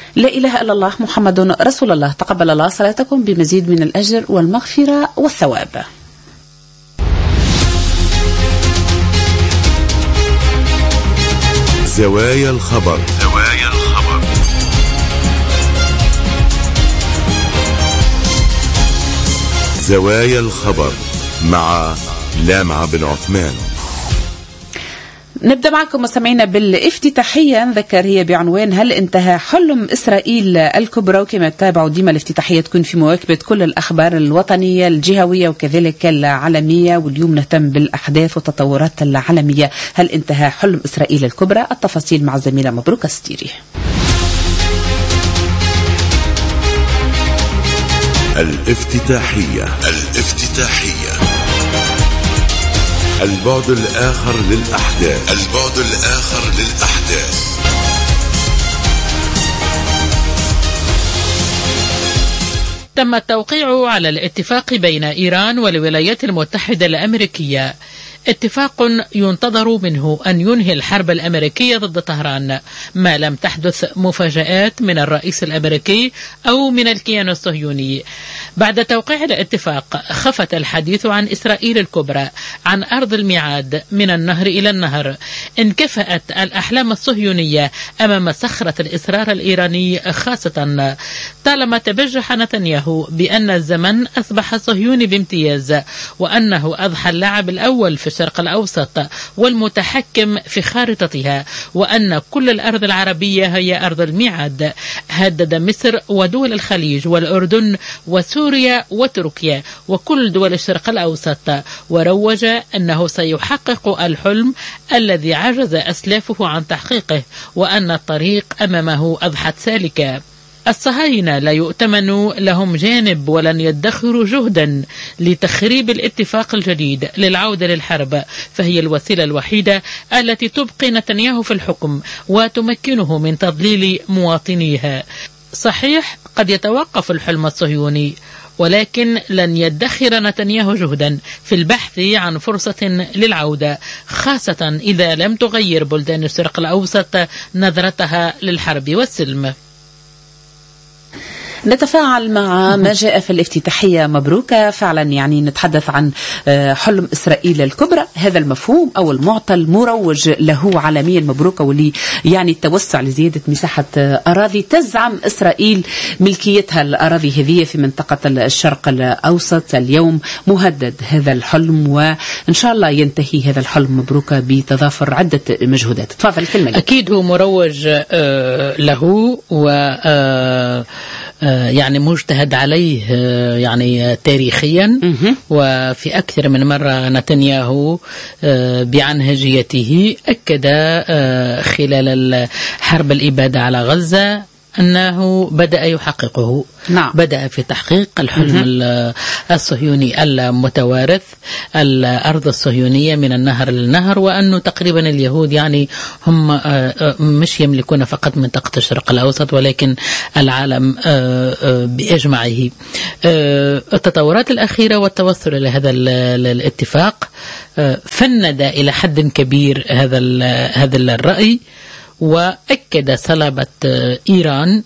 لا إله إلا الله محمد رسول الله. تقبل الله صلاتكم بمزيد من الأجر والمغفرة والثواب. زوايا الخبر. زوايا الخبر مع لامعة بن عثمان. نبدأ معكم مستمعينا بالافتتاحية. نذكر هي بعنوان: هل انتهى حلم إسرائيل الكبرى؟ وكما تتابعوا ديما الافتتاحية تكون في مواكبة كل الأخبار الوطنية الجهوية وكذلك العالمية، واليوم نهتم بالأحداث والتطورات العالمية. هل انتهى حلم إسرائيل الكبرى؟ التفاصيل مع الزميلة مبروك ستيري. الافتتاحية. البعد الآخر للأحداث. تم التوقيع على الاتفاق بين إيران والولايات المتحدة الأمريكية، اتفاق ينتظر منه أن ينهي الحرب الأمريكية ضد طهران ما لم تحدث مفاجآت من الرئيس الأمريكي أو من الكيان الصهيوني. بعد توقيع الاتفاق خفت الحديث عن إسرائيل الكبرى عن أرض الميعاد من النهر إلى النهر. انكفأت الأحلام الصهيونية أمام صخرة الإصرار الإيراني، خاصة طالما تبجح نتنياهو بأن الزمن أصبح صهيوني بامتياز، وأنه أضحى اللاعب الأول في الشرق الأوسط والمتحكم في خارطتها، وأن كل الأرض العربية هي أرض الميعاد. هدد مصر ودول الخليج والأردن وسوريا وتركيا وكل دول الشرق الأوسط، وروج أنه سيحقق الحلم الذي عجز أسلافه عن تحقيقه، وأن الطريق أمامه أضحت سالكة. الصهاينة لا يؤتمن لهم جانب ولن يدخروا جهدا لتخريب الاتفاق الجديد للعودة للحرب، فهي الوسيلة الوحيدة التي تبقي نتنياهو في الحكم وتمكنه من تضليل مواطنيها. صحيح قد يتوقف الحلم الصهيوني، ولكن لن يدخر نتنياهو جهدا في البحث عن فرصة للعودة، خاصة إذا لم تغير بلدان الشرق الأوسط نظرتها للحرب والسلم. نتفاعل مع ما جاء في الافتتاحية. مبروكة فعلا، يعني نتحدث عن حلم إسرائيل الكبرى، هذا المفهوم أو المعطى المروج له عالميا. مبروكة، واللي يعني التوسع لزيادة مساحة أراضي تزعم إسرائيل ملكيتها. الأراضي هذه في منطقة الشرق الأوسط اليوم مهدد هذا الحلم، وإن شاء الله ينتهي هذا الحلم. مبروكة بتضافر عدة مجهودات. تفضل الكلمة. أكيد هو مروج له و يعني مجتهد عليه يعني تاريخيا، وفي أكثر من مرة نتنياهو بعنهجيته أكد خلال الحرب الإبادة على غزة أنه بدأ يحققه. نعم. بدأ في تحقيق الحلم الصهيوني المتوارث، الأرض الصهيونية من النهر للنهر، وأنه تقريبا اليهود يعني هم مش يملكون فقط منطقة الشرق الأوسط ولكن العالم بأجمعه. التطورات الأخيرة والتوصل إلى هذا الاتفاق فند إلى حد كبير هذا الرأي، وأكد صلابة إيران،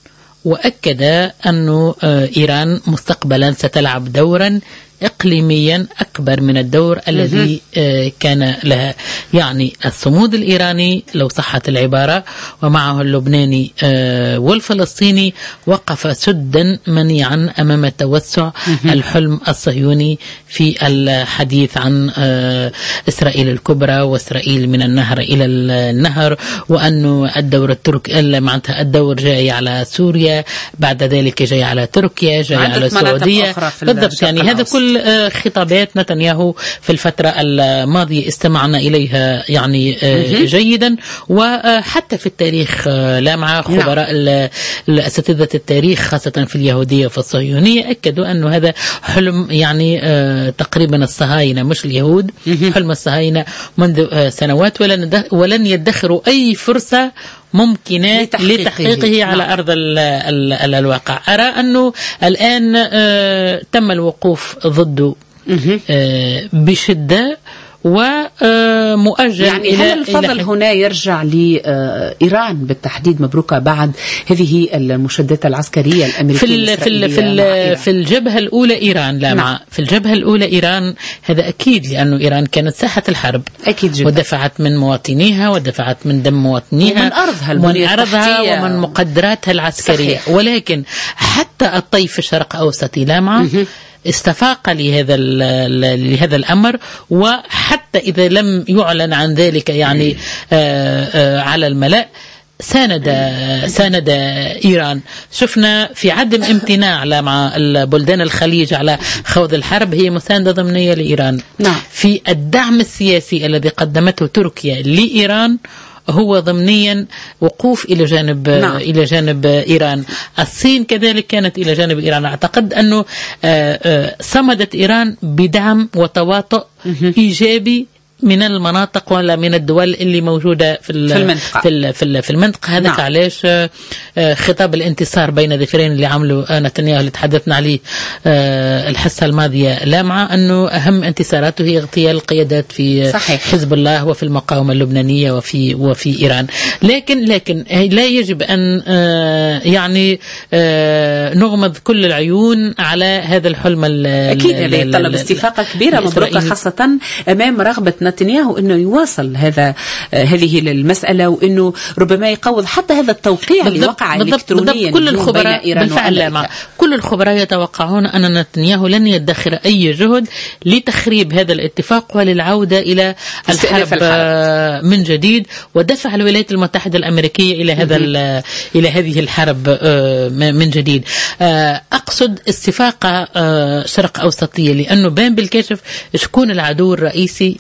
وأكد أن إيران مستقبلا ستلعب دورا إقليميا أكبر من الدور الذي كان لها. يعني الصمود الإيراني لو صحت العبارة ومعه اللبناني والفلسطيني وقف سدا منيعا أمام توسع الحلم الصهيوني في الحديث عن إسرائيل الكبرى وإسرائيل من النهر إلى النهر، وأنه الدور التركي معناتها الدور جاي على سوريا، بعد ذلك جاي على تركيا، جاي على السعودية. بالضبط، يعني هذا كل خطابات نتنياهو في الفترة الماضية استمعنا إليها يعني جيدا. وحتى في التاريخ لامعة خبراء الأساتذة التاريخ خاصة في اليهودية وفي الصهيونية أكدوا أنه هذا حلم يعني تقريبا الصهاينة مش اليهود، حلم الصهاينة منذ سنوات، ولن يدخروا أي فرصة ممكنة لتحقيقه على أرض الواقع. أرى أنه الآن تم الوقوف ضده بشدة، ومؤجل. يعني هل الفضل هنا يرجع لإيران بالتحديد مبروكة بعد هذه المشادات العسكرية الأمريكية في الجبهة الأولى إيران في الجبهة الأولى إيران، هذا أكيد، لأنه إيران كانت ساحة الحرب أكيد جدا. ودفعت من مواطنيها ودفعت من دم مواطنيها ومن أرضها ومن مقدراتها العسكرية. صحيح. ولكن حتى الطيف الشرق أوسطي لامعة استفاق لهذا الأمر، وحتى إذا لم يعلن عن ذلك يعني على الملأ ساند إيران. شفنا في عدم امتناع مع بلدان الخليج على خوض الحرب هي مساندة ضمنية لإيران. نعم. في الدعم السياسي الذي قدمته تركيا لإيران هو ضمنيا وقوف إلى جانب نعم. إلى جانب إيران. الصين كذلك كانت إلى جانب إيران. أعتقد أنه صمدت إيران بدعم وتواطؤ إيجابي من المناطق ولا من الدول اللي موجودة في المنطقة. هذا علاش خطاب الانتصار بين ظفرين اللي عملوا نتنياهو اللي تحدثنا عليه الحصة الماضية لامعة، أنه أهم انتصاراته هي اغتيال القيادات في صحيح. حزب الله وفي المقاومة اللبنانية وفي إيران. لكن لا يجب أن يعني نغمض كل العيون على هذا الحلم. أكيد هذا يتطلب استفاقة كبيرة مبروكة، خاصة أمام رغبة نتنياهو انه يواصل هذه المسألة، وانه ربما يقوض حتى هذا التوقيع اللي وقع الكترونيا. كل الخبراء بالفعل كل الخبراء يتوقعون ان نتنياهو لن يدخر اي جهد لتخريب هذا الاتفاق وللعودة الى الحرب من جديد، ودفع الولايات المتحدة الأمريكية الى هذه الحرب من جديد. اقصد استفاقة شرق اوسطية، لانه بان بالكشف شكون العدو الرئيسي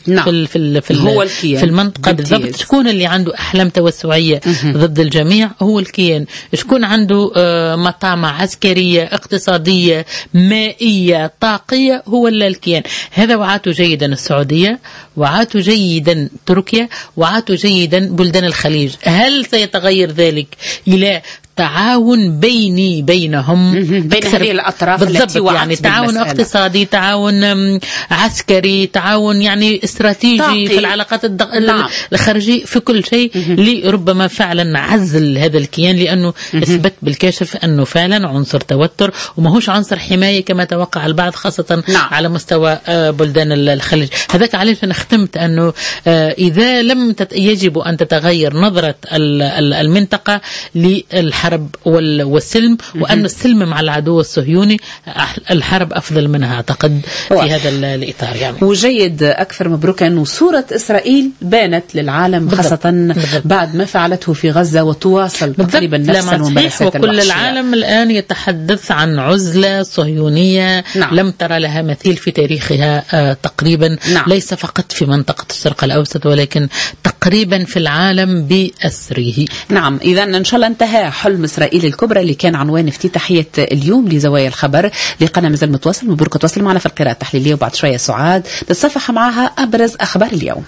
في المنطقة بالضبط. شكون اللي عنده أحلام توسعية ضد الجميع؟ هو الكيان. شكون عنده مطامع عسكرية اقتصادية مائية طاقية؟ هو الكيان. هذا وعاته جيدا السعودية، وعاته جيدا تركيا، وعاته جيدا بلدان الخليج. هل سيتغير ذلك إلى تعاون بينهم بين هذه الأطراف التي يعني تعاون اقتصادي، تعاون عسكري، تعاون يعني استراتيجي طاقي في العلاقات الخارجية، في كل شيء لربما فعلا عزل هذا الكيان، لأنه اثبت بالكشف أنه فعلا عنصر توتر وماهوش عنصر حماية كما توقع البعض، خاصة على مستوى بلدان الخليج. هذاك علاش أنا ختمت أنه إذا لم يجب أن تتغير نظرة المنطقة للحرب والسلم، وأن السلم مع العدو الصهيوني الحرب أفضل منها، أعتقد في هذا الإطار يعني. وجيد أكثر مبروك أنه صورة إسرائيل بانت للعالم خاصة بعد ما فعلته في غزة، وتواصل تقريبا نفس الممارسات وكل العالم الآن يتحدث عن عزلة صهيونية لم ترى لها مثيل في تاريخها تقريبا. ليس فقط في منطقة الشرق الأوسط ولكن تقريبا في العالم بأسره. نعم، إذا إن شاء الله انتهى حلم إسرائيل الكبرى اللي كان عنوان افتتاحية اليوم لزوايا الخبر. لقنا مازال متواصل. مبروك تواصل معنا في القراءة التحليلية، وبعد شوية سعاد نتصفح معها أبرز أخبار اليوم.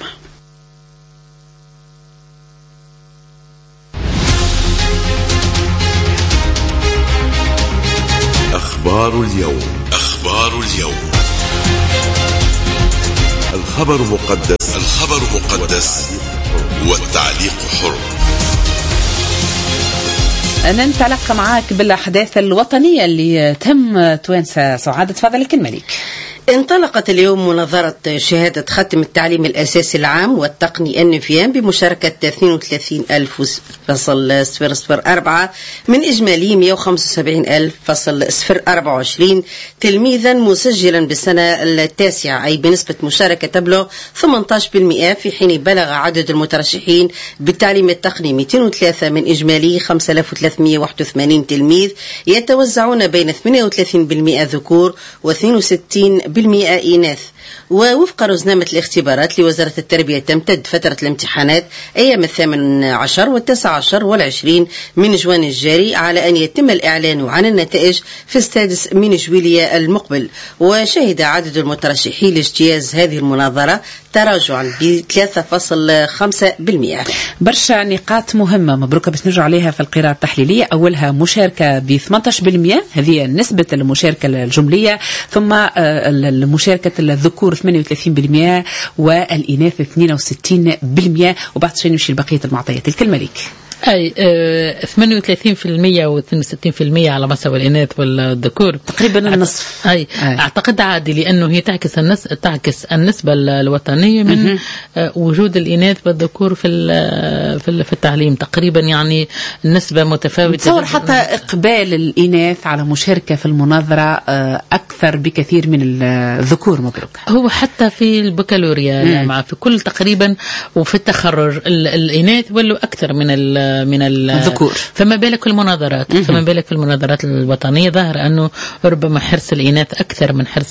أخبار اليوم. الخبر مقدس والتعليق حر. ننطلق معاك بالأحداث الوطنية اللي تم توانسة. سعادة تفضل الملك. انطلقت اليوم مناظرة شهادة ختم التعليم الأساسي العام والتقني النفيان بمشاركة 32,000.004 من إجمالي 175,000.024 تلميذا مسجلا بالسنة التاسعة، أي بنسبة مشاركة تبلغ 18%، في حين بلغ عدد المترشحين بالتعليم التقني 203 من إجمالي 5,381 تلميذ، يتوزعون بين 38% ذكور و62% إناث. ووفق رزنامة الاختبارات لوزارة التربية تمتد فترة الامتحانات أيام 18 و19 و20 من جوان الجاري، على أن يتم الإعلان عن النتائج في 6 من جويلية المقبل. وشهد عدد المترشحين لاجتياز هذه المناظرة تراجعا ب 3.5%. برشا نقاط مهمة مبروكة باش نرجع عليها في القراءة التحليلية. أولها مشاركة ب 18%، هذه نسبة المشاركة الجملية، ثم المشاركة الذكور الذكور 38% والإناث 62%. وبعد شوي نمشي لبقية المعطيات. الكلمة لك. أي 38% و 62% على مستوى الإناث والذكور، تقريبا النصف. أي أعتقد عادي، لأنه هي تعكس النسبة الوطنية من وجود الإناث والذكور في التعليم. تقريبا يعني النسبة متفاوتة. تصور حتى إقبال الإناث على مشاركة في المناظرة أكثر بكثير من الذكور. مبروك. هو حتى في البكالوريا مع في كل تقريبا وفي التخرج الإناث ولوا أكثر من الذكور. فما بالك في المناظرات. فما بالك في المناظرات الوطنية ظهر أنه ربما حرص الإناث أكثر من حرص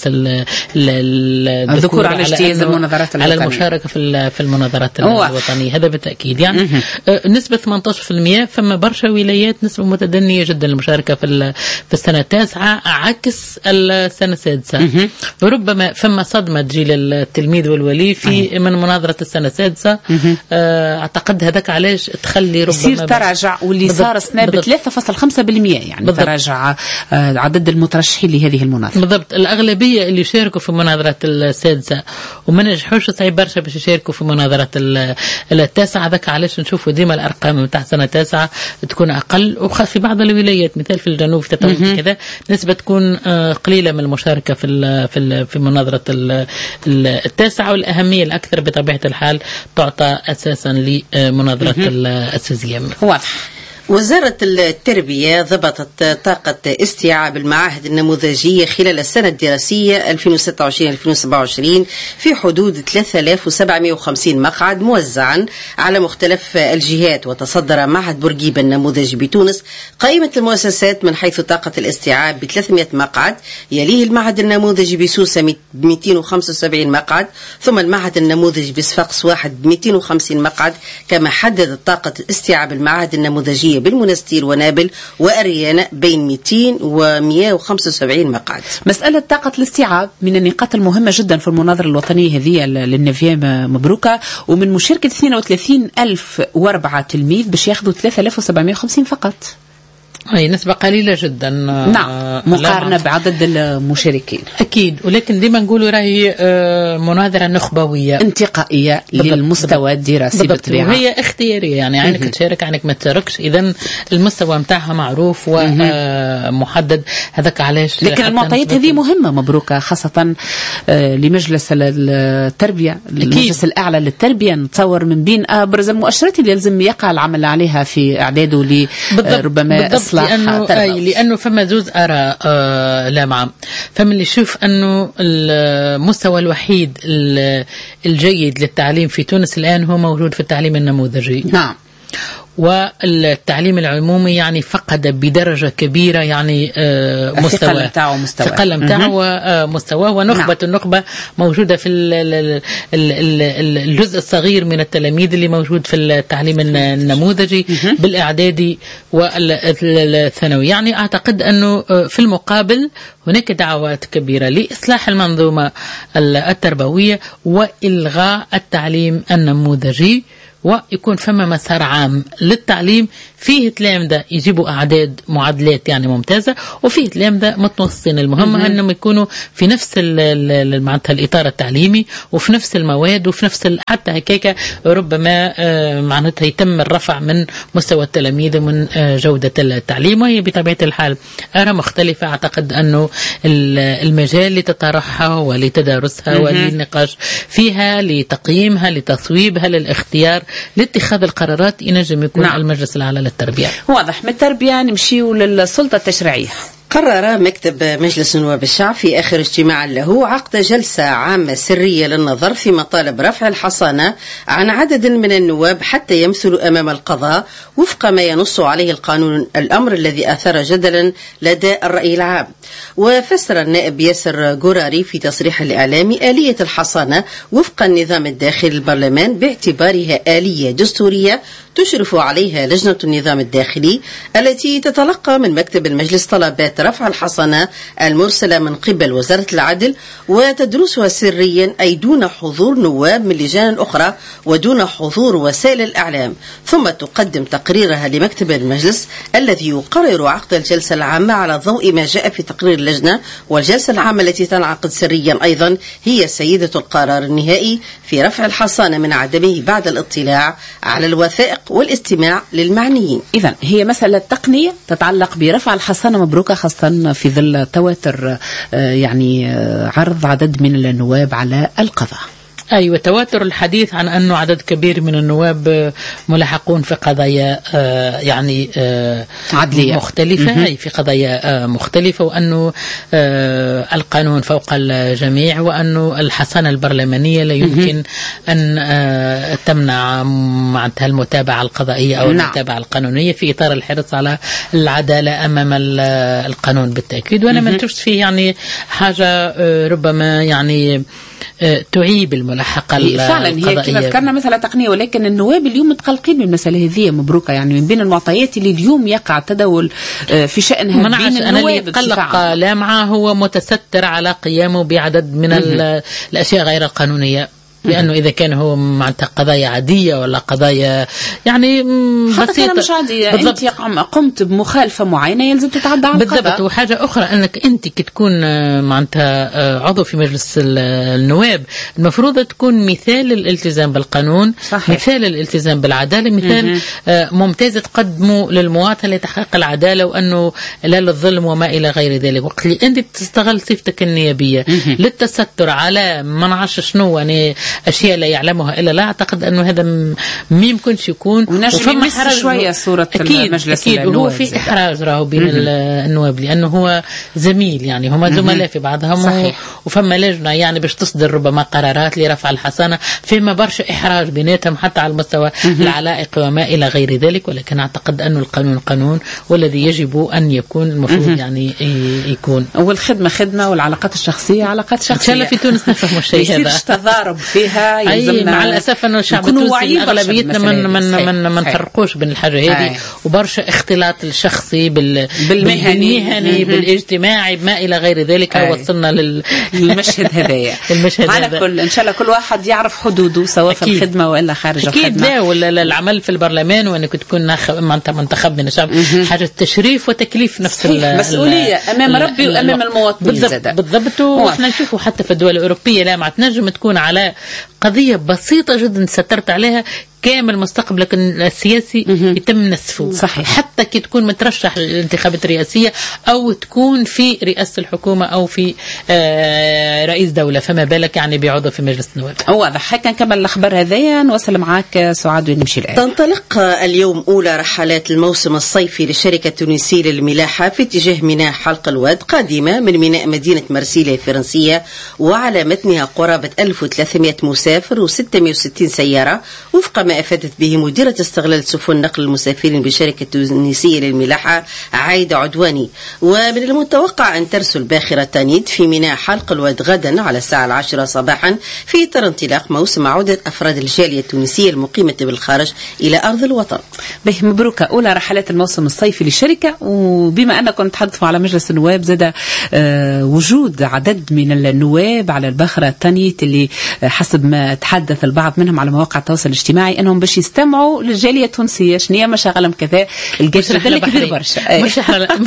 الذكور على اجتياز المناظرات على المشاركة في المناظرات الوطنية. هذا بالتأكيد يعني نسبة 18%. فما برشا ولايات نسبة متدنية جدا للمشاركة في السنة التاسعة عكس السنة السادسة. وربما فما صدمة تجي للتلميذ والولي في من مناظرة السنة السادسة. أعتقد هذاك علاش تخلي ربما يصير تراجع، واللي صار السنة ب 3.5% يعني بالضبط. تراجع عدد المترشحين لهذه المناظرة. بالضبط. الأغلبية اللي يشاركوا في مناظرة السادسة وما نجحوش صعيب برشا باش يشاركوا في مناظرة التاسعة. ذاك علاش نشوفوا ديما الأرقام نتاع السنة التاسعة تكون أقل، وخاصة في بعض الولايات مثال في الجنوب في تطور كذا نسبة تكون قليلة من المشاركة في مناظرة التاسعة. والأهمية الأكثر بطبيعة الحال تعطى أساسا لمناظرة السيزيام. واضح. وزارة التربية ضبطت طاقة استيعاب المعاهد النموذجية خلال السنة الدراسية 2026-2027 في حدود 3750 مقعد موزعا على مختلف الجهات. وتصدر معهد بورقيبة النموذجي بتونس قائمة المؤسسات من حيث طاقة الاستيعاب ب 300 مقعد، يليه المعهد النموذجي بسوسة 275 مقعد، ثم المعهد النموذجي بصفاقس واحد ب 250 مقعد. كما حددت طاقة استيعاب المعاهد النموذجية بالمنستير ونابل وأريانا بين 200 و 175 مقعد. مسألة طاقة الاستيعاب من النقاط المهمة جدا في المناظرة الوطنية هذه للنفيام. مبروكة. ومن مشاركة 32,004 تلميذ باش ياخذوا 3750 فقط. أي نسبة قليلة جدا. نعم مقارنة بعدد المشاركين. أكيد. ولكن ديما نقولوا راهي مناظرة نخبوية انتقائية للمستوى الدراسي بالطبيعة. وهي اختيارية يعني عينك تشارك عينك ما تشاركش. إذن المستوى متاعها معروف ومحدد. هذاك علاش. لكن المعطيات هذه مهمة. مبروكة خاصة لمجلس التربية. المجلس الأعلى للتربية. نتصور من بين أبرز المؤشرات اللي يلزم يقع العمل عليها في إعداده لربما لأنه فما زوز آراء لامعة. فمن اللي يشوف أنه المستوى الوحيد الجيد للتعليم في تونس الآن هو موجود في التعليم النموذجي. نعم. والتعليم العمومي يعني فقد بدرجة كبيرة يعني مستوى الثقل متاعه ومستواه. ونخبة النخبة موجودة في الجزء الصغير من التلاميذ اللي موجود في التعليم النموذجي بالإعدادي والثانوي. يعني أعتقد أنه في المقابل هناك دعوات كبيرة لإصلاح المنظومة التربوية وإلغاء التعليم النموذجي، ويكون فما مسار عام للتعليم فيه تلامذة يجيبوا أعداد معادلات يعني ممتازة، وفيه تلامذة متوسطين. المهم أنهم يكونوا في نفس معناتها الإطار التعليمي وفي نفس المواد وفي نفس حتى هكاك ربما معناتها يتم الرفع من مستوى التلاميذ ومن جودة التعليم. وهي بطبيعة الحال آراء مختلفة. أعتقد أنه المجال لتطرحها ولتدارسها وللنقاش فيها لتقييمها لتصويبها للاختيار لاتخاذ القرارات ينجم يكون نعم. المجلس الأعلى للتربية. واضح. من التربية نمشيو للسلطة التشريعية. قرر مكتب مجلس نواب الشعب في آخر اجتماع له عقد جلسة عامة سرية للنظر في مطالب رفع الحصانة عن عدد من النواب حتى يمثلوا أمام القضاء وفق ما ينص عليه القانون، الأمر الذي أثار جدلا لدى الرأي العام. وفسر النائب ياسر قراري في تصريح الإعلامي آلية الحصانة وفق النظام الداخلي للبرلمان باعتبارها آلية دستورية تشرف عليها لجنة النظام الداخلي التي تتلقى من مكتب المجلس طلبات رفع الحصانة المرسلة من قبل وزارة العدل وتدرسها سريا، أي دون حضور نواب من لجان أخرى ودون حضور وسائل الإعلام، ثم تقدم تقريرها لمكتب المجلس الذي يقرر عقد الجلسة العامة على ضوء ما جاء في تقرير اللجنة. والجلسة العامة التي تنعقد سريا أيضا هي سيدة القرار النهائي في رفع الحصانة من عدمه بعد الاطلاع على الوثائق والاستماع للمعنيين. إذن هي مسألة تقنية تتعلق برفع الحصانة مبروكة، خاصة في ظل تواتر يعني عرض عدد من النواب على القضاء. أيوة، تواتر الحديث عن أنه عدد كبير من النواب ملحقون في قضايا يعني عدلية مختلفة، أي في قضايا مختلفة، وأنه القانون فوق الجميع، وأنه الحصانة البرلمانية لا يمكن أن تمنع معناتها المتابعة القضائية أو المتابعة القانونية في إطار الحرص على العدالة أمام القانون بالتأكيد. وأنا ما نشوفش فيه يعني حاجة ربما يعني تعيب الملاحقة فعلا. هي كما ذكرنا مسألة تقنية، ولكن النواب اليوم متقلقين من المسألة هذه مبروكة. يعني من بين المعطيات اللي اليوم يقع تداول في شأنها بين النواب، اللي يتقلق لامعة هو متستر على قيامه بعدد من الأشياء غير القانونية، لأنه إذا كان هو معناتها قضايا عادية ولا قضايا يعني بسيطة مش عادية، أنت قمت بمخالفة معينة يلزم تتعدى على القضاء. بالضبط. وحاجة أخرى أنك أنت كتكون معناتها عضو في مجلس النواب المفروض تكون مثال الالتزام بالقانون، صحيح. مثال الالتزام بالعدالة، مثال ممتاز تقدمه للمواطن لتحقيق العدالة وأنه لا للظلم وما إلى غير ذلك. وقت اللي أنت تستغل صفتك النيابية للتستر على ما نعرفش شنو يعني أشياء لا يعلمها إلا لا، أعتقد أنه هذا ما يمكنش يكون. ونجم يمس شوية صورة المجلس. أكيد وهو في إحراج راهو بين النواب، لأنه هو زميل، يعني هما زملاء في بعضهم، وفما لجنة يعني باش تصدر ربما قرارات لرفع الحصانة، فيما برشا إحراج بيناتهم حتى على المستوى العلائق وما إلى غير ذلك. ولكن أعتقد أنه القانون قانون، والذي يجب أن يكون المفروض يعني يكون. والخدمة خدمة والعلاقات الشخصية علاقات شخصية. إن شاء الله في تونس نفهم الشيء هذا. تضارب فيها يلزمنا. مع الأسف أنه الشعب التونسي أغلبيتنا ما نفرقوش بين الحاجة هذه، وبرشا اختلاط الشخصي بالمهني بالاجتماعي ما إلى غير ذلك. وصلنا للمشهد هذايا. على كل إن شاء الله كل واحد يعرف حدوده سواء في الخدمة وإلا خارج الخدمة. أكيد. لا ولا العمل في البرلمان وأنك تكون منتخب من الشعب حاجة تشريف وتكليف نفس مسؤولية أمام ربي وأمام المواطنين. بالضبط. وإحنا نشوفه حتى في الدول الأوروبية لا ما تنجم تكون على قضية بسيطة جدا سترت عليها كامل مستقبلك السياسي يتم نسفه. صحيح. حتى كي تكون مترشح للانتخابات الرئاسية أو تكون في رئاسة الحكومة أو في رئيس دولة، فما بالك يعني بعضو في مجلس النواب. واضح. هكا نكمل الأخبار هذيا، نوصل معاك سعاد ونمشي الآن. تنطلق اليوم أولى رحلات الموسم الصيفي للشركة التونسية للملاحة في اتجاه ميناء حلق الواد، قادمة من ميناء مدينة مرسيليا الفرنسية، وعلى متنها قرابة 1300 مسافر و660 سيارة، وفق ما أفادت به مديرة استغلال سفن نقل المسافرين بالشركة التونسية للملاحة عايدة عدواني. ومن المتوقع أن ترسل باخرة تانيد في ميناء حلق الواد غدا على الساعة 10 صباحا في إطار انطلاق موسم عودة أفراد الجالية التونسية المقيمة بالخارج إلى أرض الوطن. به مبروك أولى رحلات الموسم الصيفي للشركة. وبما أنكم تحدثوا على مجلس النواب، زاد وجود عدد من النواب على الباخرة التانيد اللي حسب ما تحدث البعض منهم على مواقع التواصل الاجتماعي انهم باش يستمعوا للجاليه التونسيه. شنو ما شغلهم كذا جدل كبير برشا. مش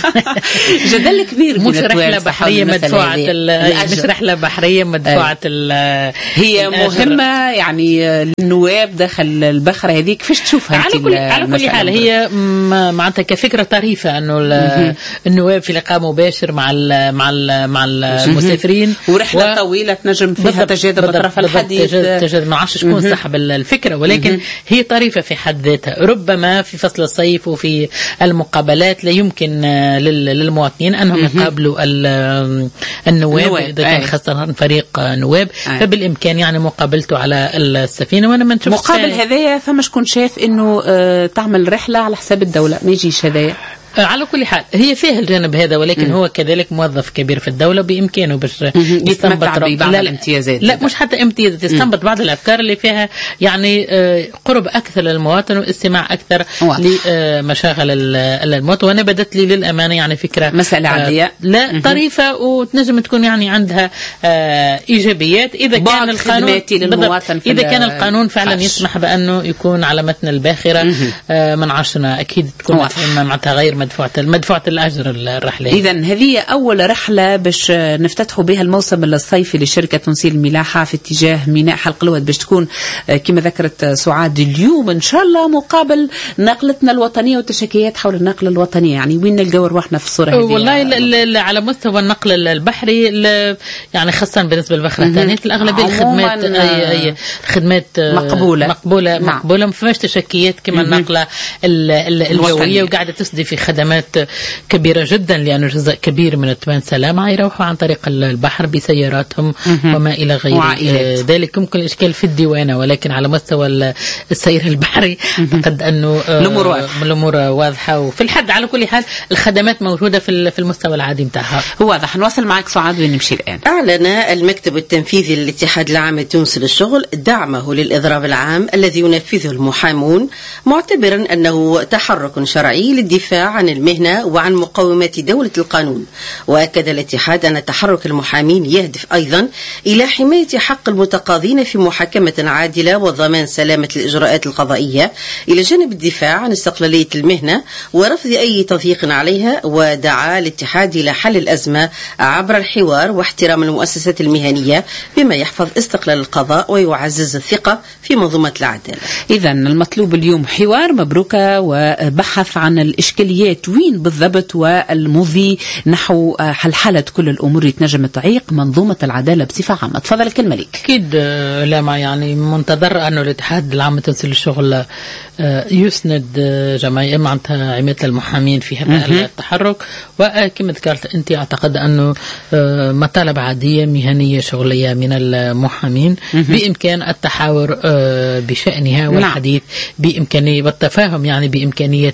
جدل كبير. مش رحله بحريه مدفوعه مش رحله بحريه مدفوعه هي مهمه يعني النواب داخل البخره هذه. كيفاش تشوفها على كل حال؟ هي معناتها كفكره طريفه انه النواب في لقاء مباشر مع المسافرين، ورحله طويله تنجم فيها تجاذب اطراف الحديث. ما عرفش شكون صاحب الفكره، ولكن هي طريفة في حد ذاتها. ربما في فصل الصيف وفي المقابلات لا يمكن للمواطنين أنهم يقابلوا النواب إذا كان خاصة فريق نواب، فبالإمكان يعني مقابلته على السفينة. وأنا ما نشوفش مقابل هذايا. فما شكون شاف إنه تعمل رحلة على حساب الدولة ما يجيش هذايا. على كل حال هي فيها الجانب هذا، ولكن هو كذلك موظف كبير في الدولة بإمكانه باش يستنبط ببعض الامتيازات. لا مش حتى امتيازات، يستنبط بعض الأفكار اللي فيها يعني قرب أكثر للمواطن واستماع أكثر لمشاغل المواطن. وأنا بدت لي للأمانة يعني فكرة مسألة عادية لا طريفة وتنجم تكون يعني عندها إيجابيات إذا كان القانون إذا كان القانون فعلا يسمح بأنه يكون على متن الباخرة من 10 أكيد تكون معناتها غير مدفوعة الأجر الرحلة. إذن هذه أول رحلة باش نفتتحوا بها الموسم الصيفي لشركة تونسية الملاحة في اتجاه ميناء حلق الود، باش تكون كما ذكرت سعاد اليوم إن شاء الله مقابل ناقلتنا الوطنية والتشكيات حول الناقلة الوطنية. يعني وين نلقى روحنا في الصورة هذه؟ والله على مستوى النقل البحري يعني خاصة بالنسبة للبخرة الثانية الأغلبية الخدمات مقبولة ما فيهاش تشكيات كما النقلة الجوية، وقاعدة تسدي في خدمات كبيرة جدا، لأن جزء كبير من التوان سلامة يروحوا عن طريق البحر بسياراتهم وما إلى غير ذلك. ممكن الإشكال في الديوانة، ولكن على مستوى السير البحري أعتقد أنه الأمور واضحة وفي الحد. على كل حال الخدمات موجودة في المستوى العادي متاعها. واضح. نواصل معك سعاد وين نمشي الآن. أعلن المكتب التنفيذي للاتحاد العام التونسي للشغل دعمه للإضراب العام الذي ينفذه المحامون، معتبرا أنه تحرك شرعي للدفاع عن المهنة وعن مقومات دولة القانون. وأكد الاتحاد أن تحرك المحامين يهدف أيضا إلى حماية حق المتقاضين في محاكمة عادلة وضمان سلامة الإجراءات القضائية، إلى جانب الدفاع عن استقلالية المهنة ورفض أي تضييق عليها. ودعا الاتحاد إلى حل الأزمة عبر الحوار واحترام المؤسسات المهنية بما يحفظ استقلال القضاء ويعزز الثقة في منظومة العدالة. إذن المطلوب اليوم حوار مبروكة وبحث عن الإشكاليات وين بالضبط والمضي نحو حلحلة كل الأمور اللي تنجم تعيق منظومة العدالة بصفة عامة. تفضل الكلمة لك. أكيد لا ما يعني منتظر أنه الاتحاد العام التونسي للشغل يسند جمعية معناتها عماية المحامين في هذا التحرك. وكما ذكرت أنت أعتقد أنه مطالب عادية مهنية شغلية من المحامين بإمكان التحاور بشأنها والحديث بإمكانية والتفاهم يعني بإمكانية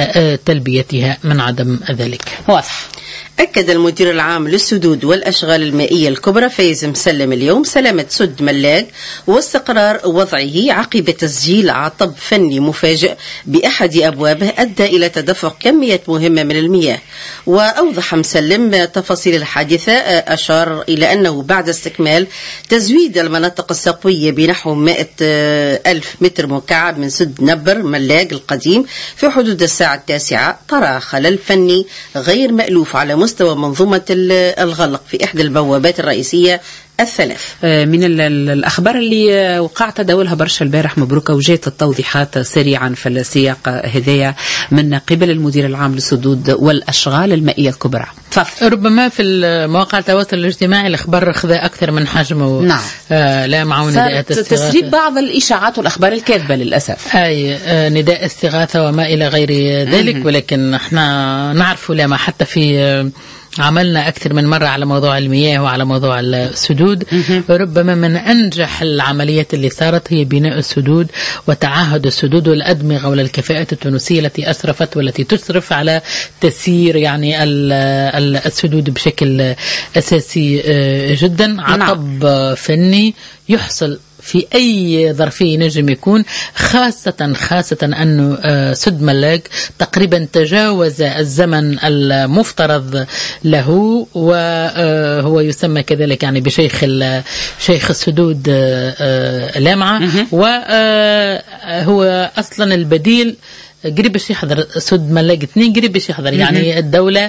تلبيتها من عدم ذلك. واضح. أكد المدير العام للسدود والأشغال المائية الكبرى فايز مسلم اليوم سلامة سد ملاق واستقرار وضعه عقب تسجيل عطب فني مفاجئ بأحد أبوابه أدى إلى تدفق كمية مهمة من المياه. وأوضح مسلم تفاصيل الحادثة، أشار إلى أنه بعد استكمال تزويد المناطق السقوية بنحو 100,000 متر مكعب من سد نبر ملاق القديم في حدود الساعة 9 طرأ خلل فني غير مألوف على مستوى منظومة الغلق في إحدى البوابات الرئيسية الثلاث. من الأخبار اللي وقع تداولها برشا البارح مبروكة وجات التوضيحات سريعا في السياق هذايا من قبل المدير العام للسدود والأشغال المائية الكبرى. تفضل. ربما في مواقع التواصل الاجتماعي الأخبار أخذها أكثر من حجمه. نعم. لا معه نداءات استغاثة، تسريب بعض الإشاعات والأخبار الكاذبة للأسف. أي نداء استغاثة وما إلى غير ذلك. ولكن احنا نعرف لما حتى في عملنا أكثر من مرة على موضوع المياه وعلى موضوع السدود. ربما من أنجح العمليات اللي صارت هي بناء السدود وتعهد السدود والأدمغة والكفاءة التونسية التي أسرفت والتي تسرف على تسيير يعني السدود بشكل أساسي جدا. عطب فني يحصل في أي ظرفية نجم يكون، خاصة أنه سد ملاق تقريبا تجاوز الزمن المفترض له، وهو يسمى كذلك يعني بشيخ السدود لامعة، وهو أصلا البديل قريب باش يحضر سد ملاق 2 قريب باش يحضر. يعني الدولة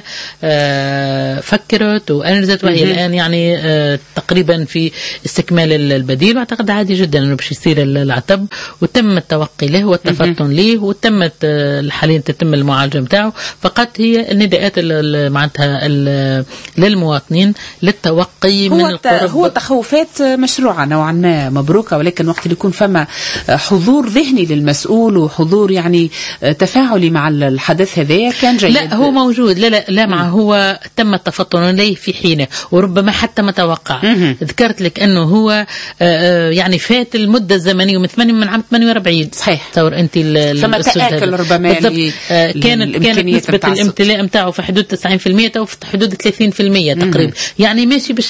فكرت وأنجزت وهي الآن يعني تقريبا في استكمال البديل. واعتقد عادي جدا أنه باش يصير العتب وتم التوقي له والتفطن له وتمت حاليا تتم المعالجة متاعه. فقط هي النداءات معناتها للمواطنين للتوقي من القرب. هو تخوفات مشروعة نوعا ما مبروكة، ولكن وقت اللي يكون فما حضور ذهني للمسؤول وحضور يعني تفاعلي مع الحدث هذا كان جيد. لا هو موجود، لا مع هو تم التفطن إليه في حينه وربما حتى ما توقع. ذكرت لك أنه هو يعني فات المدة الزمنية من عام 48. صحيح. تصور أنت فما تآكل ربما كانت نسبة الامتلاء متاعه في حدود 90% وفي حدود 30% تقريبا، يعني ماشي باش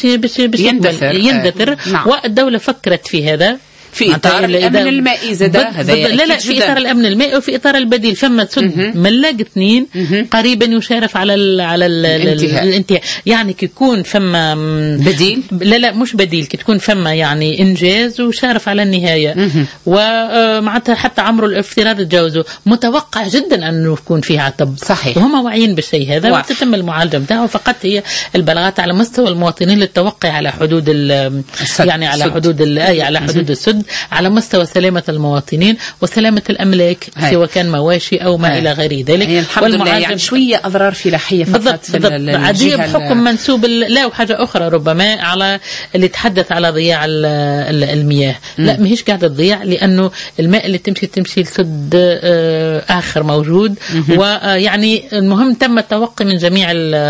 يندثر. نعم. والدولة فكرت في هذا في إطار الأمن المائي زاده. لا في إطار الأمن المائي وفي إطار البديل. فما سد ملاق 2 قريبا يشارف على الانتهاء. يعني كيكون فما بديل، لا مش بديل، كتكون فما يعني إنجاز وشارف على النهاية. ومعناتها حتى عمره الافتراض تجاوزه، متوقع جدا أنه يكون فيه عتب. صحيح. وهم واعيين بالشيء هذا وتتم المعالجة متاعه. فقط هي البلاغات على مستوى المواطنين للتوقع على حدود يعني على حدود على حدود السد، على مستوى سلامة المواطنين وسلامة الأملاك سواء كان مواشي أو ما إلى غير ذلك. الحمد لله يعني شوية أضرار فلاحية فقط عادية بحكم منسوب. لا وحاجة أخرى ربما على اللي تحدث على ضياع المياه. لا ماهيش قاعدة تضيع، لأنه الماء اللي تمشي لسد آخر موجود. ويعني المهم تم التوقي من جميع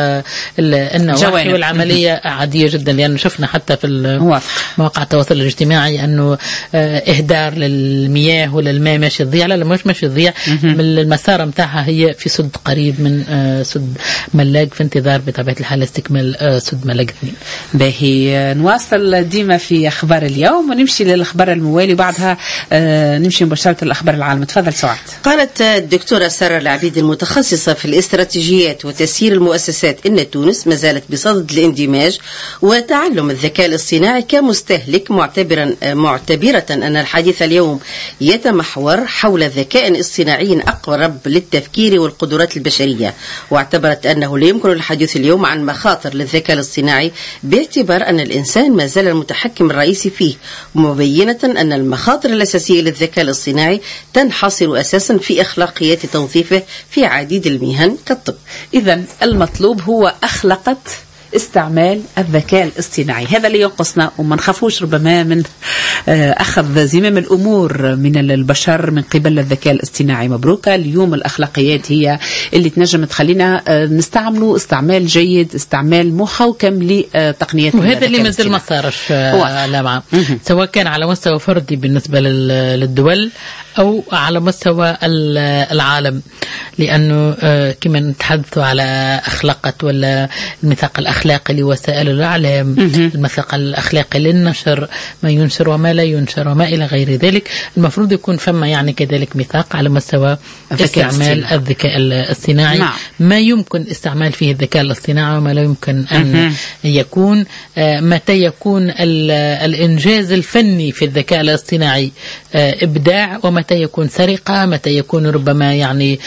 النواحي والعملية عادية جدا، لأنه شفنا حتى في مواقع التواصل الاجتماعي أنه إهدار للمياه وللماء ماشي تضيع. لا مش ماشي تضيع، من المسار متاعها هي في سد قريب من سد ملاق، في انتظار بطبيعة الحال استكمال سد ملاق 2. باهي نواصل ديما في أخبار اليوم ونمشي للأخبار الموالي وبعدها نمشي مباشرة للأخبار العالم. تفضل سعاد. قالت الدكتورة سارة العبيد المتخصصة في الاستراتيجيات وتسيير المؤسسات إن تونس ما زالت بصدد الاندماج وتعلم الذكاء الاصطناعي كمستهلك، معتبرة أن الحديث اليوم يتمحور حول ذكاء اصطناعي أقرب للتفكير والقدرات البشرية. واعتبرت أنه لا يمكن الحديث اليوم عن مخاطر للذكاء الاصطناعي باعتبار أن الإنسان ما زال المتحكم الرئيسي فيه، مبينة أن المخاطر الأساسية للذكاء الاصطناعي تنحصر أساسا في أخلاقيات توظيفه في عديد المهن كالطب. إذن المطلوب هو أخلاقة استعمال الذكاء الاصطناعي. هذا اللي ينقصنا، وما نخافوش ربما من أخذ زمام الأمور من البشر من قبل الذكاء الاصطناعي. مبروك. اليوم الأخلاقيات هي اللي تنجم تخلينا نستعمله استعمال جيد، استعمال محوكم لتقنيات. وهذا اللي مازال ما صارش لا سواء كان على مستوى فردي بالنسبة للدول أو على مستوى العالم، لأنه كما نتحدث على أخلاقة ولا الميثاق الأخلاقي لوسائل الإعلام، الميثاق الأخلاقي للنشر، ما ينشر وما لا ينشر وما إلى غير ذلك. المفروض يكون فما يعني كذلك ميثاق على مستوى استعمال الذكاء الاصطناعي. نعم. ما يمكن استعمال فيه الذكاء الاصطناعي وما لا يمكن أن يكون، متى يكون الإنجاز الفني في الذكاء الاصطناعي إبداع، ومتى يكون سرقة، متى يكون ربما يعني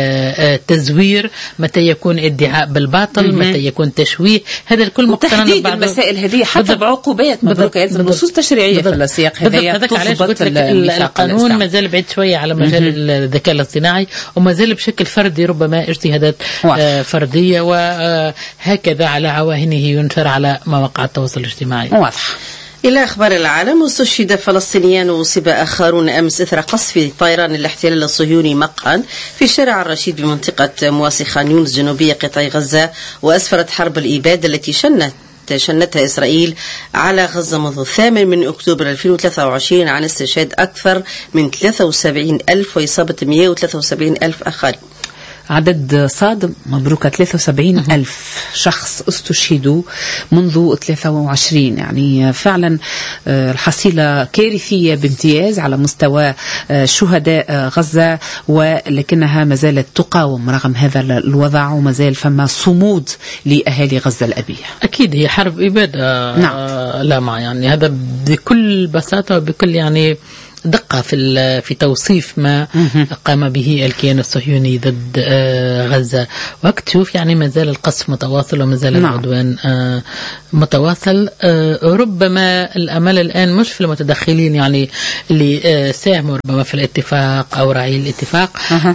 تزوير، متى يكون ادعاء بالباطل، متى يكون تشويه. هذا الكل مقترن وتحديد المسائل هذه حتى بعقوبات. مبروك. يلزم نصوص تشريعية في السياق هذا. هذاك علاش قلت لك القانون مازال بعيد شوية على مجال الذكاء الاصطناعي، ومازال بشكل فردي ربما اجتهادات فردية، وهكذا على عواهنه ينشر على مواقع التواصل الاجتماعي. واضح. إلى أخبار العالم. استشهد فلسطينيان وأصيب آخرون أمس إثر قصف طيران الاحتلال الصهيوني مقهى في شارع الرشيد بمنطقة مواسي خان يونس جنوبية قطاع غزة. وأسفرت حرب الإبادة التي شنتها إسرائيل على غزة منذ 8 من أكتوبر 2023 عن استشهاد أكثر من 73,000 وإصابة 173,000 آخرين. عدد صادم. مبروك. 73,000 شخص استشهدوا منذ 23. يعني فعلا الحصيلة كارثية بامتياز على مستوى شهداء غزة، ولكنها ما زالت تقاوم رغم هذا الوضع، وما زال فما صمود لأهالي غزة الأبية. أكيد هي حرب إبادة. نعم. لا ما يعني هذا بكل بساطة وبكل يعني دقة في توصيف ما قام به الكيان الصهيوني ضد غزة. وقت تشوف يعني ما زال القصف متواصل وما زال العدوان متواصل. ربما الأمل الآن مش في المتدخلين يعني اللي ساهموا ربما في الاتفاق أو رعي الاتفاق.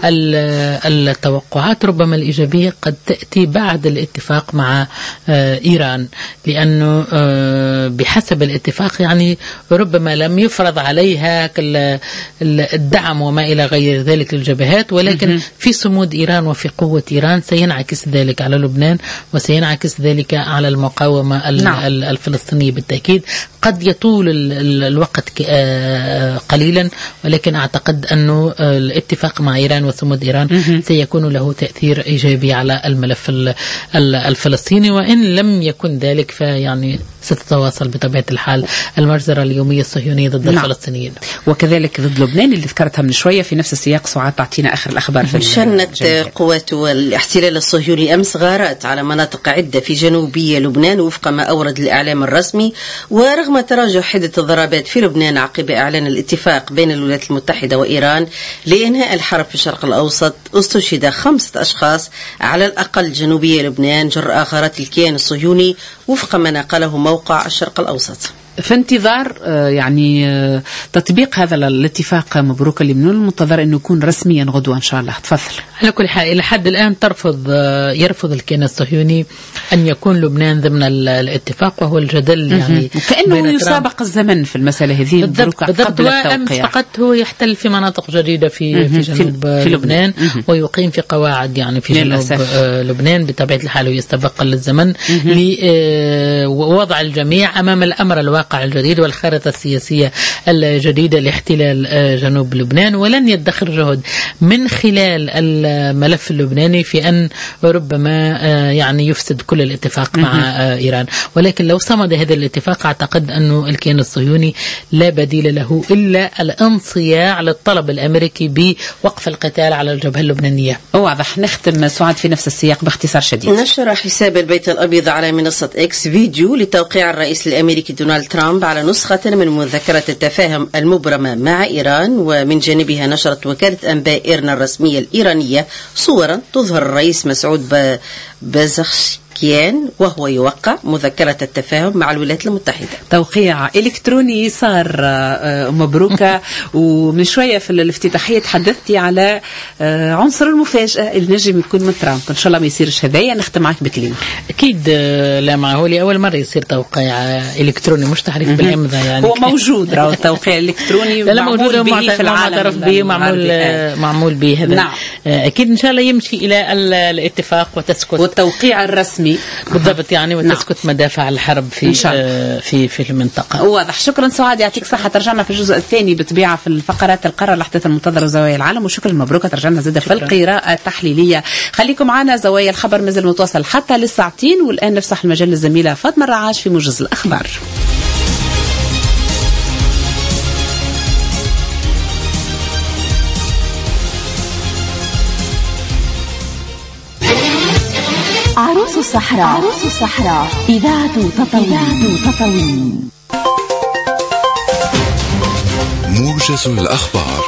التوقعات ربما الإيجابية قد تأتي بعد الاتفاق مع إيران، لأنه بحسب الاتفاق يعني ربما لم يفرض عليها الدعم وما إلى غير ذلك للجبهات، ولكن في صمود إيران وفي قوة إيران سينعكس ذلك على لبنان وسينعكس ذلك على المقاومة الفلسطينية بالتأكيد. قد يطول الوقت قليلا، ولكن أعتقد أنه الاتفاق مع إيران وصمود إيران سيكون له تأثير إيجابي على الملف الفلسطيني، وإن لم يكن ذلك فيعني ستتواصل بطبيعة الحال المجزرة اليومية الصهيونية ضد الفلسطينيين وكذلك ضد لبنان اللي ذكرتها من شوية. في نفس السياق سعاد تعطينا آخر الأخبار. شنت قوات الاحتلال الصهيوني أمس غارات على مناطق عدة في جنوبية لبنان وفق ما أورد الإعلام الرسمي، ورغم تراجع حدة الضربات في لبنان عقب إعلان الاتفاق بين الولايات المتحدة وإيران لإنهاء الحرب في الشرق الأوسط، استشهد 5 أشخاص على الأقل جنوبية لبنان جراء غارات الكيان الصهيوني وفق ما نقله موقع الشرق الأوسط. في انتظار يعني تطبيق هذا الاتفاق مبروك اللي من المنتظر انه يكون رسميا غدوة ان شاء الله. تفضل. على كل حال الى حد الان يرفض الكيان الصهيوني ان يكون لبنان ضمن الاتفاق، وهو الجدل يعني كأنه يسابق الزمن في المسألة هذه. بالضبط. وأمس فقط هو يحتل في مناطق جديدة في جنوب لبنان ويقيم في قواعد يعني في جنوب لبنان. بطبيعة الحال يستبق للزمن لوضع الجميع امام الامر الواقع الجديد والخارطة السياسية الجديدة لاحتلال جنوب لبنان، ولن يدخر جهد من خلال الملف اللبناني في أن ربما يعني يفسد كل الاتفاق مع إيران. ولكن لو صمد هذا الاتفاق أعتقد أنه الكيان الصهيوني لا بديل له إلا الانصياع للطلب الأمريكي بوقف القتال على الجبهة اللبنانية. واضح. نختم سعاد في نفس السياق باختصار شديد. نشر حساب البيت الأبيض على منصة إكس فيديو لتوقيع الرئيس الأمريكي دونالد ترامب على نسخة من مذكرة التفاهم المبرمة مع إيران، ومن جانبها نشرت وكالة أنباء إيرنا الرسمية الإيرانية صورا تظهر الرئيس مسعود بازخشكيان وهو يوقع مذكرة التفاهم مع الولايات المتحدة. توقيع إلكتروني صار مبروكة. ومن شوية في الافتتاحية تحدثتي على عنصر المفاجأة اللي نجم يكون من ترامب. إن شاء الله ما يصيرش هذايا. نختم معك بكلمة. أكيد لا، معه لي أول مرة يصير توقيع إلكتروني مش تحريف بالإمضاء يعني. هو موجود راهو التوقيع الإلكتروني. لا موجود في العالم به معمول به هذا. نعم. أكيد إن شاء الله يمشي إلى الاتفاق وتسكت والتوقيع الرسمي بالضبط يعني، وتسكت مدافع الحرب في المنطقة. واضح. شكرا سعاد، يعطيك صحة. ترجعنا في الجزء الثاني بطبيعة في الفقرات القارة الأحداث المنتظرة وزوايا العالم. وشكرا مبروكة. ترجعنا زادة في القراءة التحليلية. خليكم معنا. زوايا الخبر مازال متواصل حتى للساعتين، والآن نفسح المجال للزميلة فاطمة الرعاش في موجز الأخبار. عروس الصحراء إذاعة تطاوين. موجز الأخبار.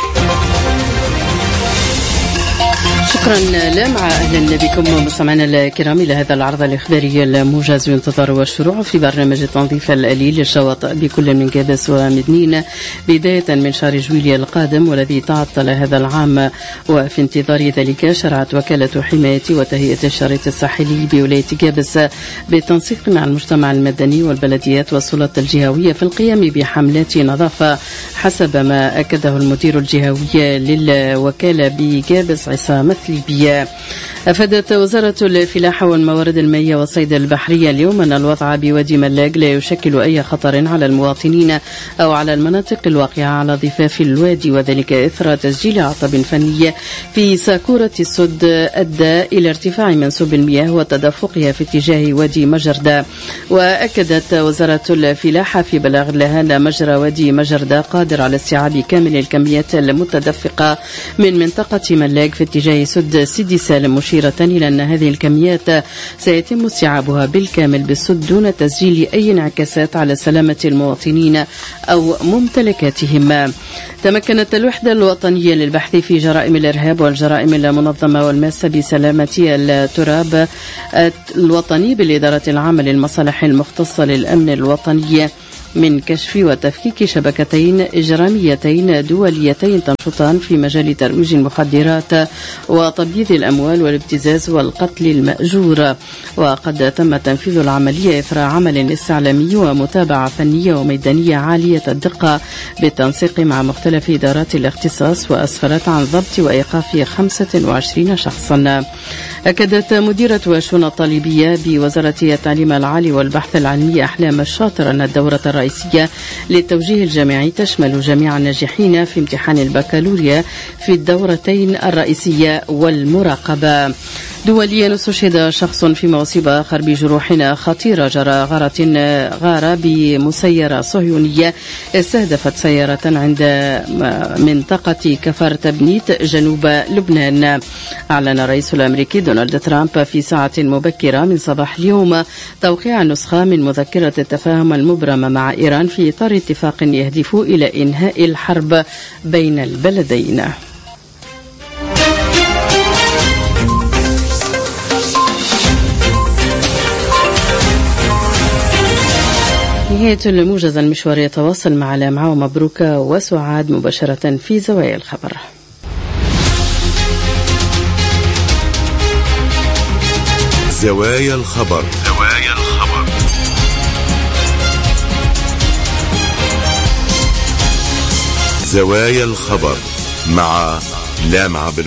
شكرا لمع. أهلا بكم مستمعينا الكرام إلى هذا العرض الإخباري الموجز. ينتظر الشروع في برنامج التنظيف الآلي للشواطئ بكل من جابس ومدنين بداية من شهر جويلية القادم والذي تعطل هذا العام. وفي انتظار ذلك شرعت وكالة حماية وتهيئة الشريط الساحلي بولاية جابس بالتنسيق مع المجتمع المدني والبلديات والسلطات الجهوية في القيام بحملات نظافة حسب ما أكده المدير الجهوي للوكالة بجابس عصام مثليبية. أفادت وزارة الفلاحة والموارد المائية والصيد البحرية اليوم أن الوضع بوادي ملاق لا يشكل أي خطر على المواطنين أو على المناطق الواقعة على ضفاف الوادي، وذلك إثر تسجيل عطب فني في ساكورة السد أدى إلى ارتفاع منسوب المياه وتدفقها في اتجاه وادي مجردة. وأكدت وزارة الفلاحة في بلاغ لها أن مجرى وادي مجردة قادر على استيعاب كامل الكميات المتدفقة من منطقة ملاق في اتجاه سد سيدي سالم، مشيرة إلى أن هذه الكميات سيتم استيعابها بالكامل بالسد دون تسجيل أي انعكاسات على سلامة المواطنين أو ممتلكاتهم. تمكنت الوحدة الوطنية للبحث في جرائم الإرهاب والجرائم المنظمة والماسة بسلامة التراب الوطني بالإدارة العامة للمصالح المختصة للأمن الوطني من كشف وتفكيك شبكتين إجراميتين دوليتين تنشطان في مجال ترويج المخدرات وتبييض الأموال والابتزاز والقتل المأجور. وقد تم تنفيذ العملية إثر عمل استعلامي ومتابعة فنية وميدانية عالية الدقة بالتنسيق مع مختلف إدارات الاختصاص، وأسفرت عن ضبط وإيقاف 25 شخصا. أكدت مديرة الشؤون الطالبية بوزارة التعليم العالي والبحث العلمي أحلام الشاطر أن الدورة الرئيسية للتوجيه الجامعي تشمل جميع الناجحين في امتحان البكالوريا في الدورتين الرئيسية والمراقبة. دوليا استشهد شخص في مصيبة آخر بجروح خطيرة جرى غارة بمسيرة صهيونية استهدفت سيارة عند منطقة كفر تبنيت جنوب لبنان. أعلن الرئيس الأمريكي دونالد ترامب في ساعة مبكرة من صباح اليوم توقيع نسخة من مذكرة التفاهم المبرمة مع إيران في إطار اتفاق يهدف إلى إنهاء الحرب بين البلدين. نهاية الموجز المشوار يتواصل مع لامعة ومبروكة وسعاد مباشرة في زوايا الخبر. زوايا الخبر. زوايا الخبر مع لامعة بن